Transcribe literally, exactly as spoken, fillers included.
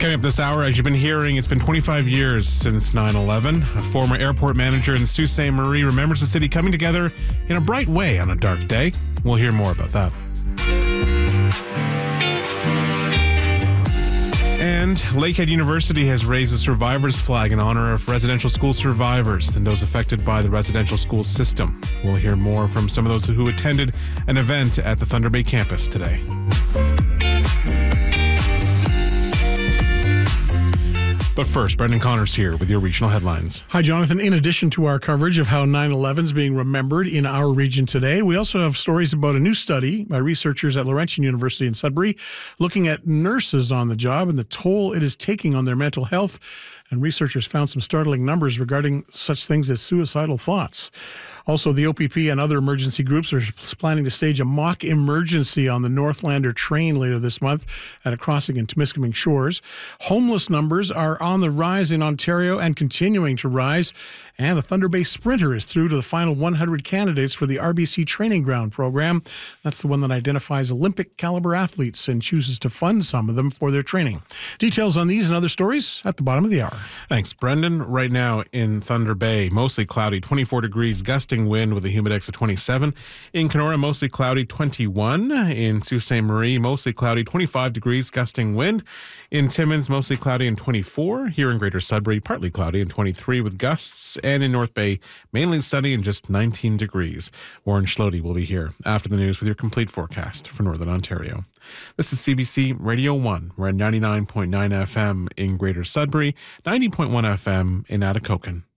Coming up this hour, as you've been hearing, it's been twenty-five years since nine eleven. A former airport manager in Sault Ste. Marie remembers the city coming together in a bright way on a dark day. We'll hear more about that. And Lakehead University has raised the survivors flag in honor of residential school survivors and those affected by the residential school system. We'll hear more from some of those who attended an event at the Thunder Bay campus today. But first, Brendan Connors here with your regional headlines. Hi, Jonathan. In addition to our coverage of how nine eleven is being remembered in our region today, we also have stories about a new study by researchers at Laurentian University in Sudbury looking at nurses on the job and the toll it is taking on their mental health. And researchers found some startling numbers regarding such things as suicidal thoughts. Also, the O P P and other emergency groups are planning to stage a mock emergency on the Northlander train later this month at a crossing in Temiskaming Shores. Homeless numbers are on the rise in Ontario and continuing to rise. And a Thunder Bay sprinter is through to the final one hundred candidates for the R B C Training Ground program. That's the one that identifies Olympic-caliber athletes and chooses to fund some of them for their training. Details on these and other stories at the bottom of the hour. Thanks, Brendan. Right now in Thunder Bay, mostly cloudy, twenty-four degrees, gusting wind with a humidex of twenty-seven. In Kenora, mostly cloudy, twenty-one. In Sault Ste. Marie, mostly cloudy, twenty-five degrees, gusting wind. In Timmins, mostly cloudy and twenty-four. Here in Greater Sudbury, partly cloudy and twenty-three with gusts. And in North Bay, mainly sunny and just nineteen degrees. Warren Schlody will be here after the news with your complete forecast for Northern Ontario. This is C B C Radio one. We're at ninety-nine point nine F M in Greater Sudbury, ninety point one F M in Atikokan.